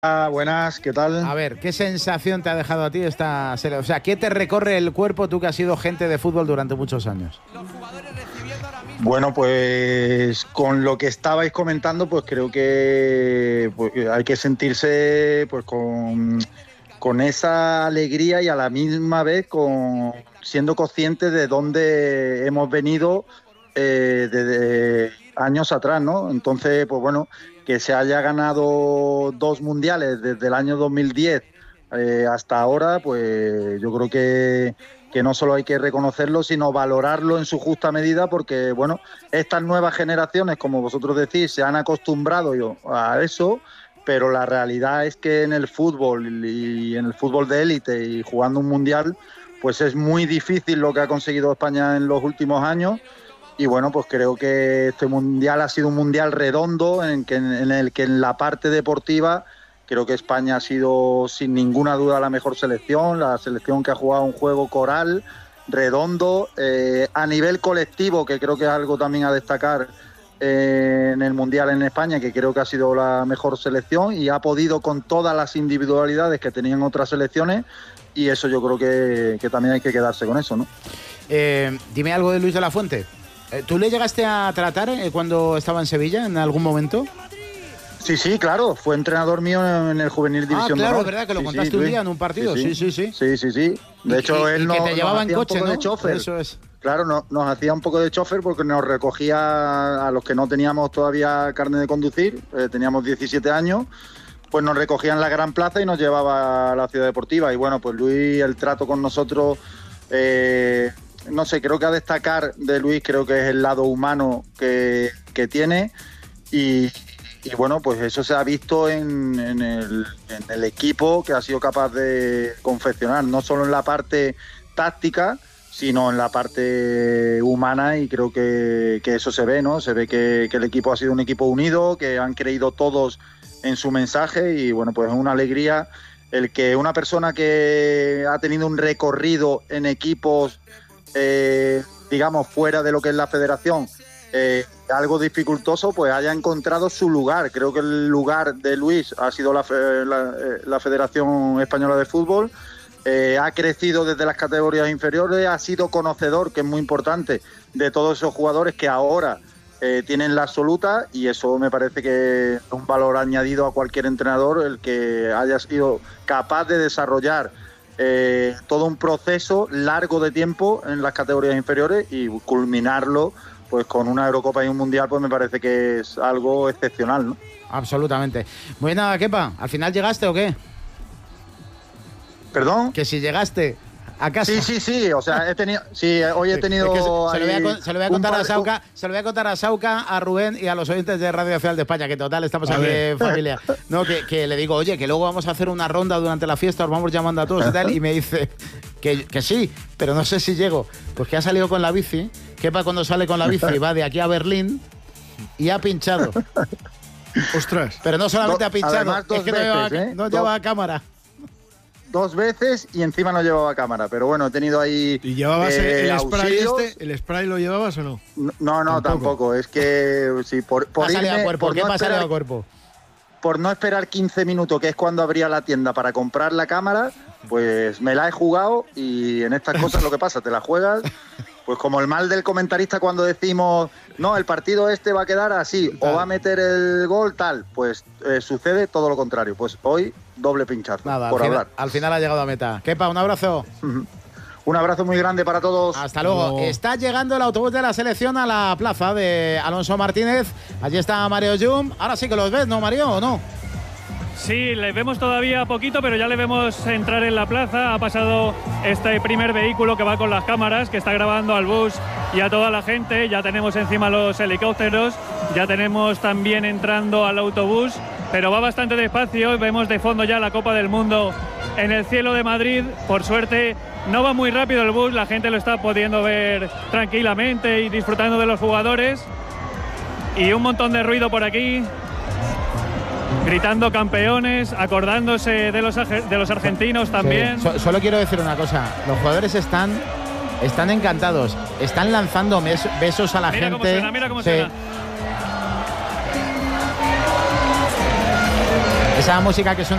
Buenas, ¿qué tal? A ver, ¿qué sensación te ha dejado a ti esta serie? O sea, ¿qué te recorre el cuerpo tú que has sido gente de fútbol durante muchos años? Bueno, pues con lo que estabais comentando, pues creo que hay que sentirse pues con esa alegría y a la misma vez siendo conscientes de dónde hemos venido desde años atrás, ¿no? Entonces, pues bueno, que se haya ganado 2 mundiales desde el año 2010 hasta ahora, pues yo creo que no solo hay que reconocerlo, sino valorarlo en su justa medida, porque bueno, estas nuevas generaciones, como vosotros decís, se han acostumbrado a eso, pero la realidad es que en el fútbol y en el fútbol de élite y jugando un mundial, pues es muy difícil lo que ha conseguido España en los últimos años. Y bueno, pues creo que este mundial ha sido un mundial redondo en el que en la parte deportiva creo que España ha sido sin ninguna duda la mejor selección, la selección que ha jugado un juego coral, redondo, a nivel colectivo, que creo que es algo también a destacar en el mundial en España, que creo que ha sido la mejor selección y ha podido con todas las individualidades que tenían otras selecciones, y eso yo creo que también hay que quedarse con eso, ¿no? Dime algo de Luis de la Fuente. ¿Tú le llegaste a tratar cuando estaba en Sevilla en algún momento? Sí, claro, fue entrenador mío en el Juvenil División de Honor. Honor. ¿Verdad? Que lo contaste un día en un partido. Sí. Sí. De hecho, él que te llevaba en coche, ¿no? De chofer. Eso es. Claro, nos hacía un poco de chofer porque nos recogía a los que no teníamos todavía carnet de conducir, teníamos 17 años, pues nos recogía en la Gran Plaza y nos llevaba a la Ciudad Deportiva. Y bueno, pues Luis, el trato con nosotros... no sé, creo que a destacar de Luis creo que es el lado humano que tiene y bueno, pues eso se ha visto en el equipo que ha sido capaz de confeccionar, no solo en la parte táctica, sino en la parte humana, y creo que eso se ve, ¿no? Se ve que el equipo ha sido un equipo unido, que han creído todos en su mensaje y bueno, pues es una alegría el que una persona que ha tenido un recorrido en equipos digamos fuera de lo que es la federación, algo dificultoso, pues haya encontrado su lugar. Creo que el lugar de Luis ha sido la Federación Española de Fútbol. Ha crecido desde las categorías inferiores, ha sido conocedor, que es muy importante, de todos esos jugadores que ahora tienen la absoluta, y eso me parece que es un valor añadido a cualquier entrenador, el que haya sido capaz de desarrollar todo un proceso largo de tiempo en las categorías inferiores y culminarlo pues con una Eurocopa y un Mundial, pues me parece que es algo excepcional, ¿no? Absolutamente. Muy nada, Kepa, ¿al final llegaste o qué? ¿Perdón? Que si llegaste a casa. Sí, o sea, hoy he tenido... Es que se lo voy a contar a Sauca, a Rubén y a los oyentes de Radio Nacional de España, que total estamos aquí en familia. No, que le digo, oye, que luego vamos a hacer una ronda durante la fiesta, os vamos llamando a todos y tal, y me dice que sí, pero no sé si llego, pues que ha salido con la bici. Kepa, cuando sale con la bici va de aquí a Berlín y ha pinchado. Ostras. Pero no solamente ha pinchado, además, es que no llevaba cámara. 2 veces y encima no llevaba cámara, pero bueno, he tenido ahí... ¿Y llevabas el spray auxilios. ¿El spray lo llevabas o no? No, tampoco. Es que sí, por salido irme, a cuerpo. por ¿Qué no pasa esperar, al cuerpo? por no esperar 15 minutos, que es cuando abría la tienda para comprar la cámara, pues me la he jugado, y en estas cosas lo que pasa, te la juegas, pues como el mal del comentarista cuando decimos, no, el partido este va a quedar así, o va a meter el gol tal, pues sucede todo lo contrario. Pues hoy doble pinchazo. Nada, por hablar. Al final ha llegado a meta. Kepa, un abrazo. Un abrazo muy grande para todos. Hasta luego. Está llegando el autobús de la selección a la plaza de Alonso Martínez. Allí está Mario Jum. Ahora sí que los ves, ¿no, Mario, o no? Sí, le vemos todavía poquito, pero ya le vemos entrar en la plaza. Ha pasado este primer vehículo que va con las cámaras, que está grabando al bus y a toda la gente. Ya tenemos encima los helicópteros, ya tenemos también entrando al autobús, pero va bastante despacio. Vemos de fondo ya la Copa del Mundo en el cielo de Madrid. Por suerte no va muy rápido el bus, la gente lo está pudiendo ver tranquilamente y disfrutando de los jugadores. Y un montón de ruido por aquí, gritando campeones, acordándose de los argentinos también. Sí. Solo quiero decir una cosa, los jugadores están encantados, están lanzando besos a la gente. Mira cómo suena. Esa música que suena